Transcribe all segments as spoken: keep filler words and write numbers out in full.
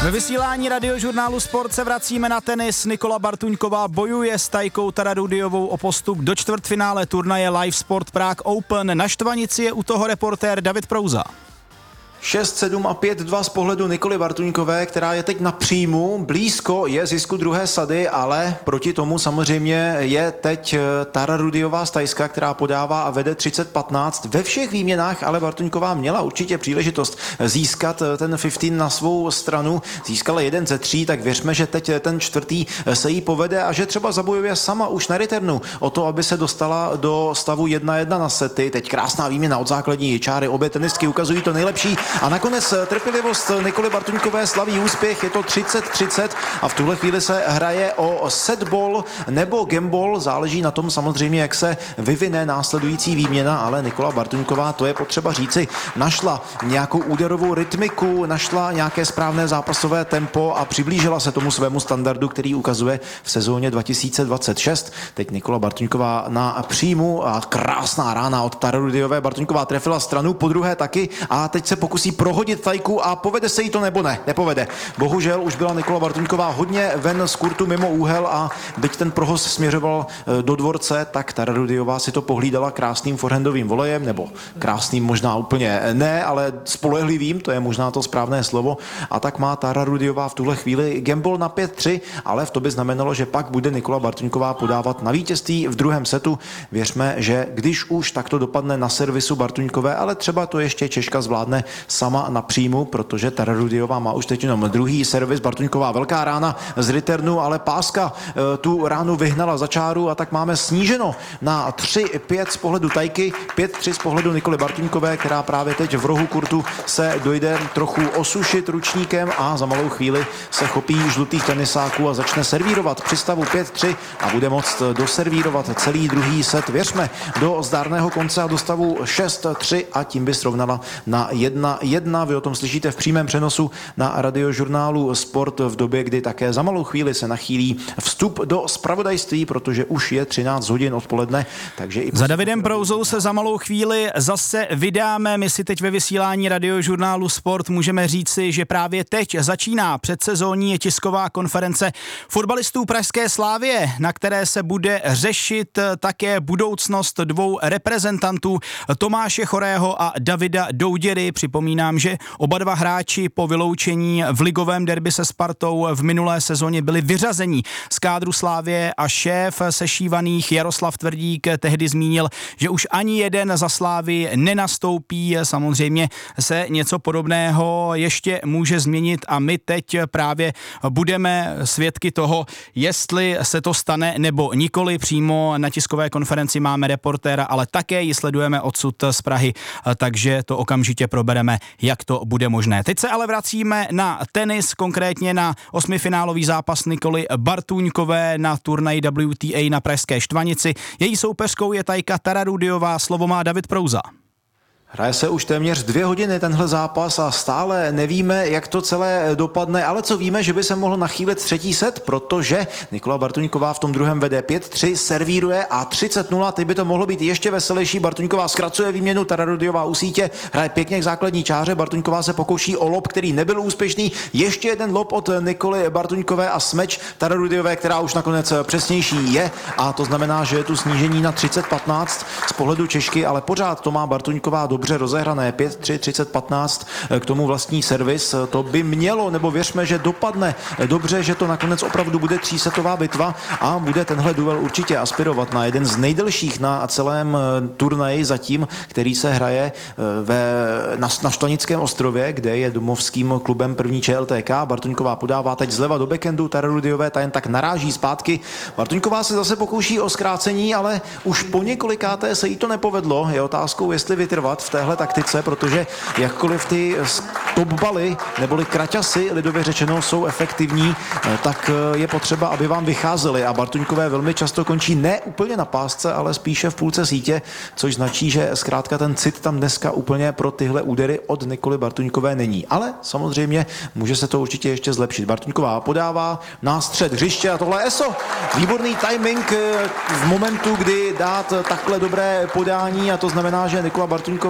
Ve vysílání radiožurnálu Sport se vracíme na tenis. Nikola Bartuňková bojuje s Tajkou Tararudiovou o postup do čtvrtfinále turnaje Live Sport Prague Open. Na štvanici je u toho reportér David Prouza. šest sedm a pět dva z pohledu Nikoly Bartuňkové, která je teď na příjmu. Blízko je zisku druhé sady, ale proti tomu samozřejmě je teď Tararudiová z Tajska, která podává a vede třicet patnáct. Ve všech výměnách ale Bartuňková měla určitě příležitost získat ten patnáct na svou stranu. Získala jeden ze tří, tak věřme, že teď ten čtvrtý se jí povede a že třeba zabojuje sama už na returnu o to, aby se dostala do stavu jedna jedna na sety. Teď krásná výměna od základní čáry. Obě tenistky ukazují to nejlepší. A nakonec trpělivost Nikoly Bartuňkové slaví úspěch, je to třicet třicet a v tuhle chvíli se hraje o setball nebo gameball, záleží na tom samozřejmě, jak se vyvine následující výměna, ale Nikola Bartuňková, to je potřeba říci, našla nějakou úderovou rytmiku, našla nějaké správné zápasové tempo a přiblížila se tomu svému standardu, který ukazuje v sezóně dva tisíce dvacet šest. Teď Nikola Bartuňková na příjmu a krásná rána od Tararudiové. Bartuňková trefila stranu, podruhé taky a teď se pokusí prohodit Tajku a povede se jí to nebo ne? Nepovede. Bohužel už byla Nikola Bartuňková hodně ven z kurtu mimo úhel a byť ten prohoz směřoval do dvorce, tak Tararudiová si to pohlídala krásným forehandovým volejem, nebo krásným možná úplně ne, ale spolehlivým, to je možná to správné slovo. A tak má Tararudiová v tuhle chvíli gamble na pět tři, ale v to by znamenalo, že pak bude Nikola Bartuňková podávat na vítězství v druhém setu. Věřme, že když už tak to dopadne na servisu Bartuňkové, ale třeba to ještě Češka zvládne sama na příjmu, protože Tararudiová má už teď jenom druhý servis. Bartuňková velká rána z returnu, ale Páska e, tu ránu vyhnala za čáru a tak máme sníženo na tři pět z pohledu Tajky, pět tři z pohledu Nikoly Bartuňkové, která právě teď v rohu kurtu se dojde trochu osušit ručníkem a za malou chvíli se chopí žlutých tenisáků a začne servírovat při stavu pět tři a bude moct doservírovat celý druhý set. Věřme do zdárného konce a do stavu šest tři a tím by srovnala na jedna jedna. Vy o tom slyšíte v přímém přenosu na radiožurnálu Sport v době, kdy také za malou chvíli se nachýlí vstup do zpravodajství, protože už je třináct hodin odpoledne. Takže i za Davidem Prouzou se za malou chvíli zase vydáme. My si teď ve vysílání radiožurnálu Sport můžeme říci, že právě teď začíná předsezónní tisková konference fotbalistů Pražské Slavie, na které se bude řešit také budoucnost dvou reprezentantů Tomáše Chorého a Davida Douděry. Připomínám, že oba dva hráči po vyloučení v ligovém derby se Spartou v minulé sezóně byli vyřazení z kádru Slavie a šéf sešívaných Jaroslav Tvrdík tehdy zmínil, že už ani jeden za Slavii nenastoupí. Samozřejmě se něco podobného ještě může změnit a my teď právě budeme svědky toho, jestli se to stane nebo nikoli. Přímo na tiskové konferenci máme reportéra, ale také ji sledujeme odsud z Prahy, takže to okamžitě probereme, jak to bude možné. Teď se ale vracíme na tenis, konkrétně na osmifinálový zápas Nikoly Bartuňkové na turnaji W T A na pražské Štvanici. Její soupeřkou je Tajka Tararudiová, slovo má David Prouza. Hraje se už téměř dvě hodiny tenhle zápas a stále nevíme, jak to celé dopadne, ale co víme, že by se mohl nachýlit třetí set, protože Nikola Bartuňková v tom druhém vede pět tři, servíruje a třicet nula, teď by to mohlo být ještě veselější. Bartuňková zkracuje výměnu, Tararudiová u sítě, hraje pěkně k základní čáře, Bartuňková se pokouší o lob, který nebyl úspěšný, ještě jeden lob od Nikoly Bartuňkové a smeč Tararudiové, která už nakonec přesnější je a to znamená, že je tu snížení na třicet patnáct z pohledu Češky, ale pořád to má Bartuňková dobře dobře rozehrané, pět tři, třicet patnáct, k tomu vlastní servis, to by mělo, nebo věřme, že dopadne dobře, že to nakonec opravdu bude třísetová bitva a bude tenhle duel určitě aspirovat na jeden z nejdelších na celém turnaji zatím, který se hraje ve, na, na Štvanickém ostrově, kde je domovským klubem první Č L T K. Bartuňková podává teď zleva do backhandu, Tararudiové ta jen tak naráží zpátky. Bartuňková se zase pokouší o zkrácení, ale už po několikáté se jí to nepovedlo. Je otázkou, jestli vytrvat v téhle taktice, protože jakkoliv ty stopbaly neboli kraťasy, lidově řečeno, jsou efektivní, tak je potřeba, aby vám vycházely a Bartuňkové velmi často končí ne úplně na pásce, ale spíše v půlce sítě, což značí, že zkrátka ten cit tam dneska úplně pro tyhle údery od Nikoly Bartuňkové není. Ale samozřejmě může se to určitě ještě zlepšit. Bartuňková podává na střed hřiště a tohle je eso. Výborný timing v momentu, kdy dát takhle dobré podání a to znamená, že Nikola Bartuňková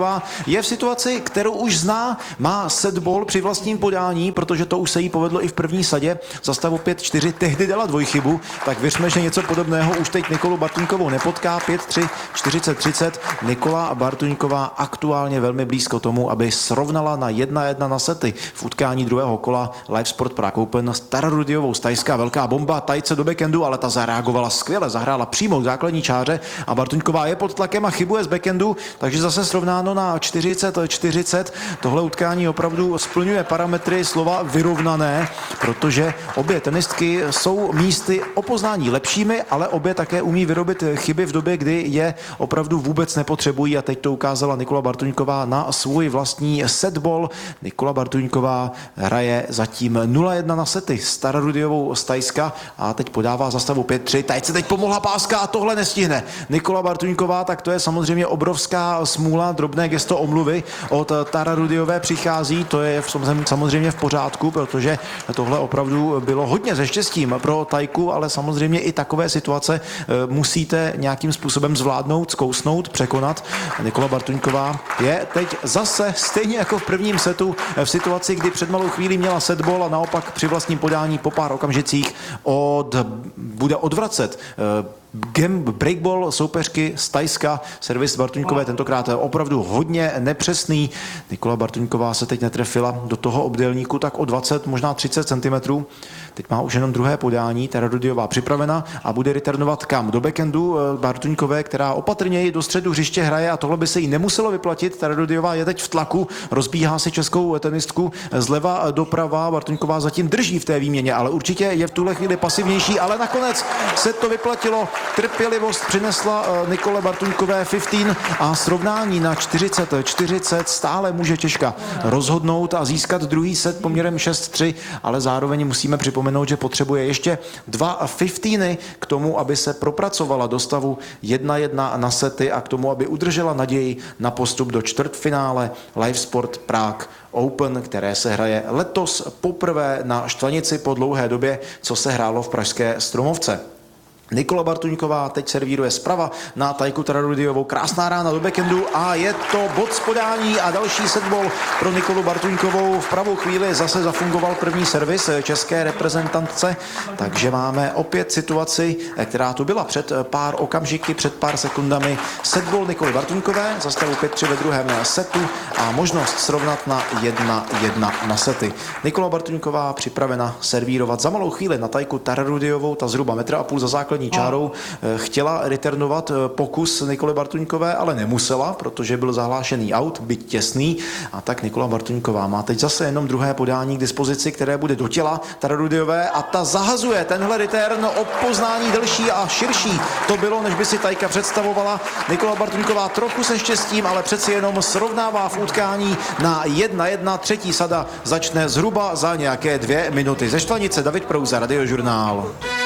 Bartuňková je v situaci, kterou už zná, má setball při vlastním podání, protože to už se jí povedlo i v první sadě, za stavu pět čtyři, tehdy dala dvojchybu, tak věřme, že něco podobného už teď Nikolu Bartuňkovou nepotká. Pět tři, čtyřicet třicet, Nikola Bartuňková aktuálně velmi blízko tomu, aby srovnala na jedna jedna na sety v utkání druhého kola Live Sport Prague Open s Tararudiovou z Thajska. Velká bomba, Tajce do backhandu, ale ta zareagovala skvěle, zahrála přímo k základní čáře a Bartuňková je pod tlakem a chybuje z backhandu, takže zase srovnáno na čtyřicet čtyřicet. Tohle utkání opravdu splňuje parametry slova vyrovnané, protože obě tenistky jsou místy o poznání lepšími, ale obě také umí vyrobit chyby v době, kdy je opravdu vůbec nepotřebují a teď to ukázala Nikola Bartuňková na svůj vlastní setball. Nikola Bartuňková hraje zatím nula jedna na sety s Tararudiovou z Thajska a teď podává za stavu pět tři. Tajce teď pomohla páska a tohle nestihne. Nikola Bartuňková, tak to je samozřejmě obrovská smůla, drobné gesto omluvy od Tararudiové přichází, to je samozřejmě v pořádku, protože tohle opravdu bylo hodně se štěstím pro Tajku, ale samozřejmě i takové situace musíte nějakým způsobem zvládnout, zkousnout, překonat. Nikola Bartuňková je teď zase stejně jako v prvním setu v situaci, kdy před malou chvílí měla setball a naopak při vlastním podání po pár okamžicích od, bude odvracet game breakball soupeřky z Thajska. Servis Bartuňkové tentokrát opravdu hodně nepřesný. Nikola Bartuňková se teď netrefila do toho obdélníku tak o dvacet, možná třicet centimetrů. Teď má už jenom druhé podání, Tararudiová připravena a bude returnovat kam? Do backhandu Bartuňkové, která opatrněji do středu hřiště hraje a tohle by se jí nemuselo vyplatit. Tararudiová je teď v tlaku, rozbíhá si českou tenistku zleva doprava. Bartuňková zatím drží v té výměně, ale určitě je v tuhle chvíli pasivnější, ale nakonec se to vyplatilo. Trpělivost přinesla Nikole Bartuňkové patnáct a srovnání na čtyřicet čtyřicet stále může Češka rozhodnout a získat druhý set poměrem šest tři, ale zároveň musíme připomenout, že potřebuje ještě dva patnáctiny k tomu, aby se propracovala do stavu jedna jedna na sety a k tomu, aby udržela naději na postup do čtvrtfinále Live Sport Prague Open, které se hraje letos poprvé na Štvanici po dlouhé době, co se hrálo v pražské Stromovce. Nikola Bartuňková teď servíruje zprava na Tajku Tararudiovou. Krásná rána do backhandu a je to bod z podání a další setball pro Nikolu Bartuňkovou. V pravou chvíli zase zafungoval první servis české reprezentantce, takže máme opět situaci, která tu byla před pár okamžiky, před pár sekundami. Setball Nikoly Bartuňkové za stavu pět tři ve druhém setu a možnost srovnat na jedna jedna na sety. Nikola Bartuňková připravena servírovat za malou chvíli na Tajku Tararudiovou, ta zhruba metra a půl za základní čárou. Chtěla returnovat pokus Nikoly Bartuňkové, ale nemusela, protože byl zahlášený out, byť těsný. A tak Nikola Bartuňková má teď zase jenom druhé podání k dispozici, které bude do těla Tararudiové a ta zahazuje tenhle return o poznání delší a širší. To bylo, než by si Tajka představovala. Nikola Bartuňková trochu se štěstím, ale přeci jenom srovnává v utkání na jedna jedna. Třetí sada začne zhruba za nějaké dvě minuty. Ze Štvanice David Prouza, Radiožurnál.